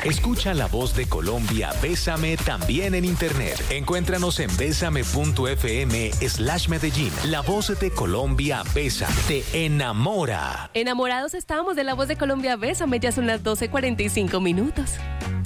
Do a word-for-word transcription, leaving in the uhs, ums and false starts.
Escucha La Voz de Colombia, Bésame también en internet. Encuéntranos en bésame.fm slash Medellín. La Voz de Colombia, Bésame, te enamora. Enamorados estamos de La Voz de Colombia, Bésame, ya son las doce cuarenta y cinco minutos.